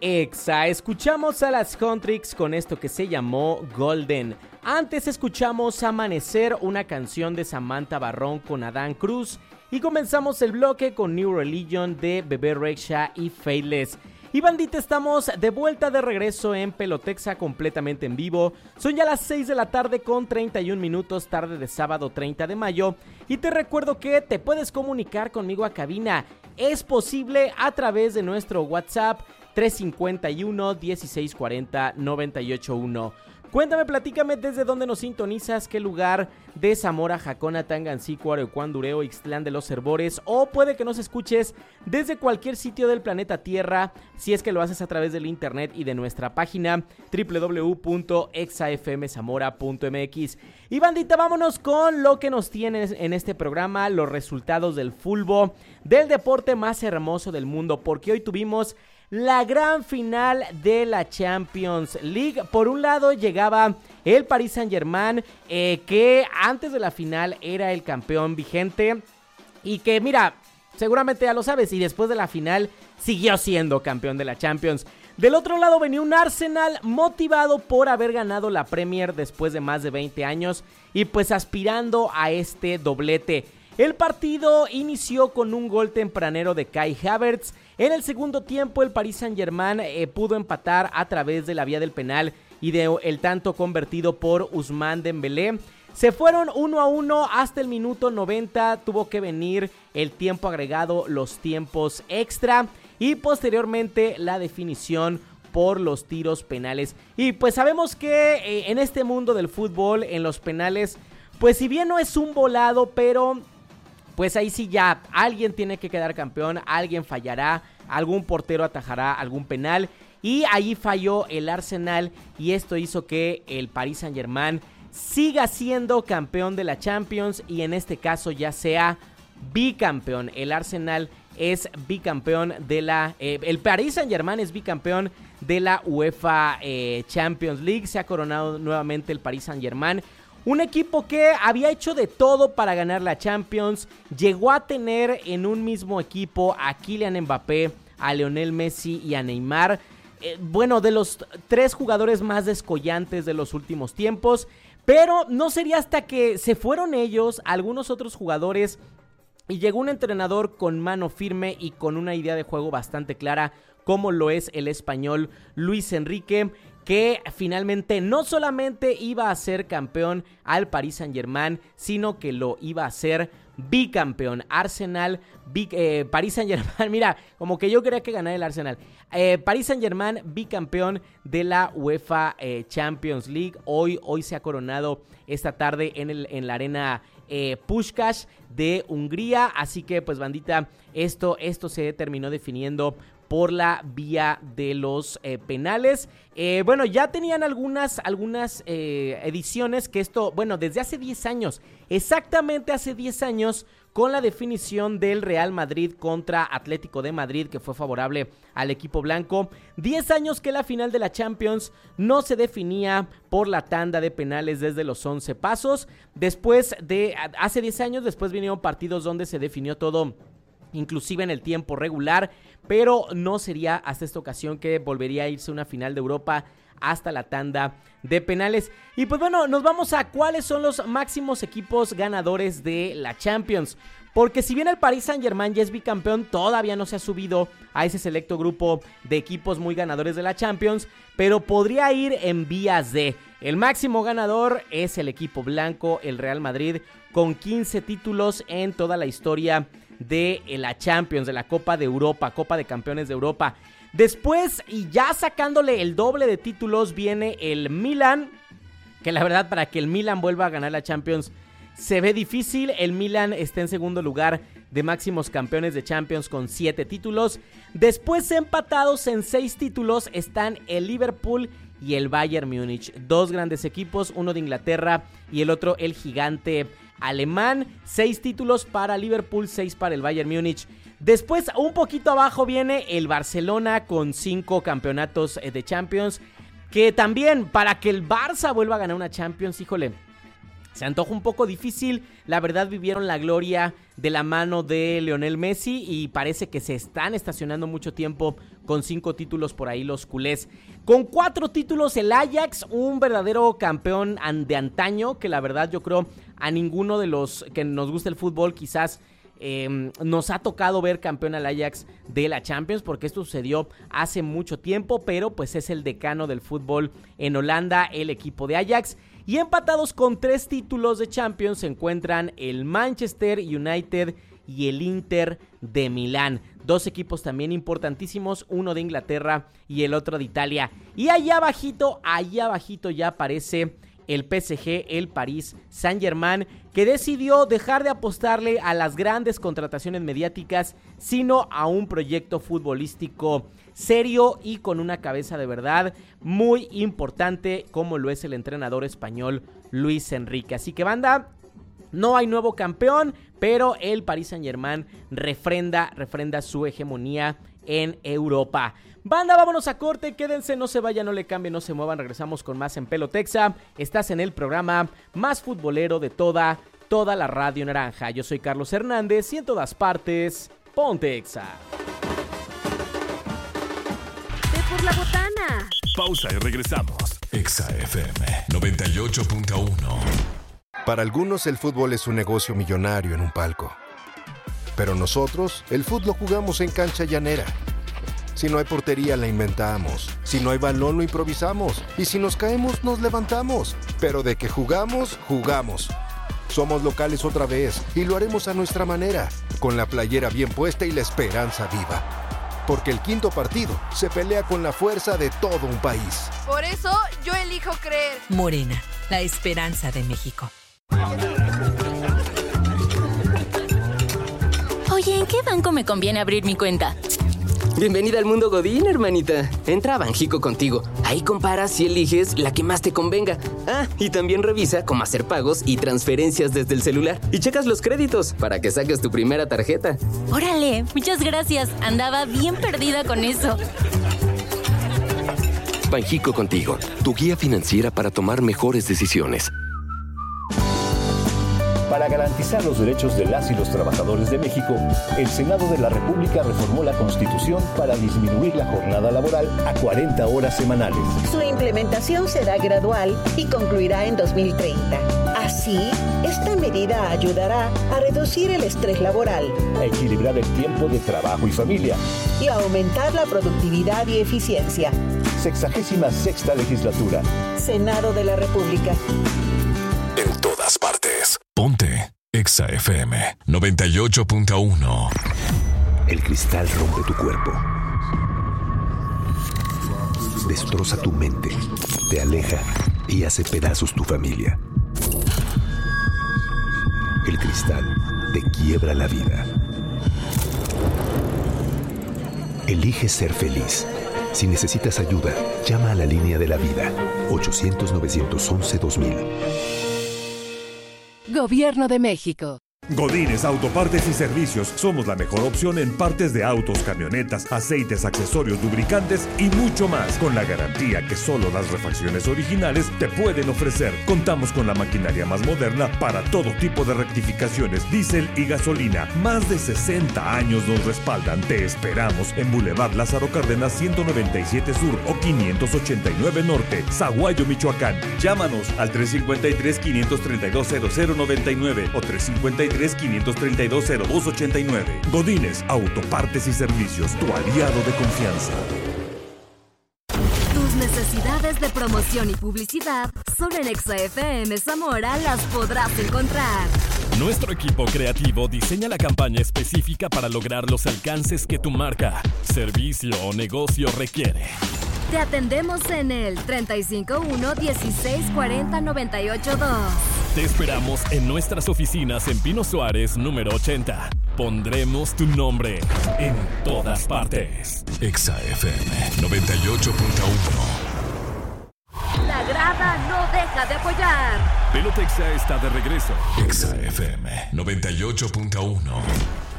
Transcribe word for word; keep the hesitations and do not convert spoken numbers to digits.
Exa, escuchamos a las Huntrix con esto que se llamó Golden. Antes escuchamos Amanecer, una canción de Samantha Barrón con Adán Cruz. Y comenzamos el bloque con New Religion de Bebé Rexha y Faithless. Y bandita, estamos de vuelta de regreso en Pelotexa completamente en vivo. Son ya las seis de la tarde con treinta y un minutos, tarde de sábado treinta de mayo. Y te recuerdo que te puedes comunicar conmigo a cabina. Es posible a través de nuestro WhatsApp tres cinco uno, dieciséis cuarenta, noventa y ocho uno. Cuéntame, platícame desde dónde nos sintonizas, qué lugar de Zamora, Jacona, Tangancícuaro, Arecuandureo, Ixtlán de los Herbores, o puede que nos escuches desde cualquier sitio del planeta Tierra, si es que lo haces a través del internet y de nuestra página doble u doble u doble u punto exa f m zamora punto m x. Y bandita, vámonos con lo que nos tiene en este programa, los resultados del fútbol, del deporte más hermoso del mundo, porque hoy tuvimos la gran final de la Champions League. Por un lado llegaba el Paris Saint-Germain, eh, que antes de la final era el campeón vigente y que, mira, seguramente ya lo sabes, y después de la final siguió siendo campeón de la Champions. Del otro lado venía un Arsenal motivado por haber ganado la Premier después de más de veinte años y pues aspirando a este doblete. El partido inició con un gol tempranero de Kai Havertz. En el segundo tiempo el Paris Saint-Germain eh, pudo empatar a través de la vía del penal y de el tanto convertido por Ousmane Dembélé. Se fueron uno a uno hasta el minuto noventa, tuvo que venir el tiempo agregado, los tiempos extra y posteriormente la definición por los tiros penales. Y pues sabemos que eh, en este mundo del fútbol, en los penales, pues si bien no es un volado, pero pues ahí sí ya alguien tiene que quedar campeón, alguien fallará, algún portero atajará algún penal y ahí falló el Arsenal y esto hizo que el Paris Saint-Germain siga siendo campeón de la Champions y en este caso ya sea bicampeón. El Arsenal es bicampeón de la... Eh, el Paris Saint-Germain es bicampeón de la UEFA eh, Champions League. Se ha coronado nuevamente el Paris Saint-Germain. Un equipo que había hecho de todo para ganar la Champions, llegó a tener en un mismo equipo a Kylian Mbappé, a Lionel Messi y a Neymar. Eh, bueno, de los tres jugadores más descollantes de los últimos tiempos, pero no sería hasta que se fueron ellos, algunos otros jugadores, y llegó un entrenador con mano firme y con una idea de juego bastante clara, como lo es el español Luis Enrique, que finalmente no solamente iba a ser campeón al Paris Saint-Germain, sino que lo iba a ser bicampeón. Arsenal, bic, eh, Paris Saint-Germain, mira, como que yo quería que ganara el Arsenal. Eh, Paris Saint-Germain, bicampeón de la UEFA eh, Champions League. Hoy, hoy se ha coronado esta tarde en, el, en la arena eh, Puskás de Hungría. Así que, pues, bandita, esto, esto se terminó definiendo por la vía de los eh, penales. Eh, bueno, ya tenían algunas, algunas eh, ediciones que esto, bueno, desde hace diez años, exactamente hace diez años, con la definición del Real Madrid contra Atlético de Madrid, que fue favorable al equipo blanco. diez años que la final de la Champions no se definía por la tanda de penales desde los once pasos. Después de, hace diez años, después vinieron partidos donde se definió todo, inclusive en el tiempo regular, pero no sería hasta esta ocasión que volvería a irse una final de Europa hasta la tanda de penales. Y pues bueno, nos vamos a cuáles son los máximos equipos ganadores de la Champions, porque si bien el Paris Saint-Germain ya es bicampeón, todavía no se ha subido a ese selecto grupo de equipos muy ganadores de la Champions, pero podría ir en vías de... El máximo ganador es el equipo blanco, el Real Madrid, con quince títulos en toda la historia de la Champions, de la Copa de Europa, Copa de Campeones de Europa. Después, y ya sacándole el doble de títulos, viene el Milan, que la verdad, para que el Milan vuelva a ganar la Champions se ve difícil. El Milan está en segundo lugar de máximos campeones de Champions con siete títulos. Después, empatados en seis títulos, están el Liverpool y el Bayern Múnich, dos grandes equipos, uno de Inglaterra y el otro el gigante alemán. Seis títulos para Liverpool, seis para el Bayern Múnich. Después, un poquito abajo, viene el Barcelona con cinco campeonatos de Champions, que también, para que el Barça vuelva a ganar una Champions, híjole, se antoja un poco difícil. La verdad, vivieron la gloria de la mano de Lionel Messi y parece que se están estacionando mucho tiempo con cinco títulos por ahí los culés. Con cuatro títulos el Ajax, un verdadero campeón de antaño que la verdad yo creo a ninguno de los que nos gusta el fútbol quizás eh, nos ha tocado ver campeón al Ajax de la Champions, porque esto sucedió hace mucho tiempo, pero pues es el decano del fútbol en Holanda, el equipo de Ajax. Y empatados con tres títulos de Champions se encuentran el Manchester United y el Inter de Milán. Dos equipos también importantísimos, uno de Inglaterra y el otro de Italia. Y allá abajito, allá abajito ya aparece el P S G, el Paris Saint-Germain, que decidió dejar de apostarle a las grandes contrataciones mediáticas, sino a un proyecto futbolístico serio y con una cabeza de verdad muy importante, como lo es el entrenador español Luis Enrique. Así que, banda, no hay nuevo campeón, pero el Paris Saint-Germain refrenda, refrenda su hegemonía en Europa. Banda, vámonos a corte, quédense, no se vayan, no le cambien, no se muevan, regresamos con más en Pelotexa. Estás en el programa más futbolero de toda, toda la Radio Naranja. Yo soy Carlos Hernández y en todas partes, ponte Exa. Ve por la botana. Pausa y regresamos. Exa F M noventa y ocho punto uno. Para algunos el fútbol es un negocio millonario en un palco. Pero nosotros, el fútbol lo jugamos en cancha llanera. Si no hay portería, la inventamos. Si no hay balón, lo improvisamos. Y si nos caemos, nos levantamos. Pero de que jugamos, jugamos. Somos locales otra vez y lo haremos a nuestra manera, con la playera bien puesta y la esperanza viva. Porque el quinto partido se pelea con la fuerza de todo un país. Por eso yo elijo creer. Morena, la esperanza de México. Oye, ¿en qué banco me conviene abrir mi cuenta? Bienvenida al mundo Godín, hermanita. Entra a Banjico Contigo. Ahí comparas y eliges la que más te convenga. Ah, y también revisa cómo hacer pagos y transferencias desde el celular. Y checas los créditos para que saques tu primera tarjeta. Órale, muchas gracias. Andaba bien perdida con eso. Banjico Contigo, tu guía financiera para tomar mejores decisiones. Para garantizar los derechos de las y los trabajadores de México, el Senado de la República reformó la Constitución para disminuir la jornada laboral a cuarenta horas semanales. Su implementación será gradual y concluirá en dos mil treinta. Así, esta medida ayudará a reducir el estrés laboral, a equilibrar el tiempo de trabajo y familia y a aumentar la productividad y eficiencia. Sexagésima sexta legislatura. Senado de la República. En todas partes. Ponte Exa F M noventa y ocho punto uno. El cristal rompe tu cuerpo. Destroza tu mente. Te aleja y hace pedazos tu familia. El cristal te quiebra la vida. Elige ser feliz. Si necesitas ayuda, llama a la línea de la vida. ochocientos, novecientos once, dos mil. Gobierno de México. Godínez Autopartes y Servicios. Somos la mejor opción en partes de autos, camionetas, aceites, accesorios, lubricantes y mucho más, con la garantía que solo las refacciones originales te pueden ofrecer. Contamos con la maquinaria más moderna para todo tipo de rectificaciones, diésel y gasolina. Más de sesenta años nos respaldan. Te esperamos en Boulevard Lázaro Cárdenas ciento noventa y siete Sur o quinientos ochenta y nueve Norte, Zaguayo, Michoacán. Llámanos al tres cinco tres, quinientos treinta y dos, cero cero noventa y nueve o tres cinco tres, quinientos treinta y dos, cero dos ochenta y nueve. Godínez Autopartes y Servicios, tu aliado de confianza. Tus necesidades de promoción y publicidad solo en Exa F M Zamora las podrás encontrar. Nuestro equipo creativo diseña la campaña específica para lograr los alcances que tu marca, servicio o negocio requiere. Te atendemos en el treinta y cinco uno, dieciséis cuarenta, noventa y ocho dos. Te esperamos en nuestras oficinas en Pino Suárez, número ochenta. Pondremos tu nombre en todas partes. Exa F M noventa y ocho punto uno. La grada no deja de apoyar. Pelotexa está de regreso. Exa F M noventa y ocho punto uno.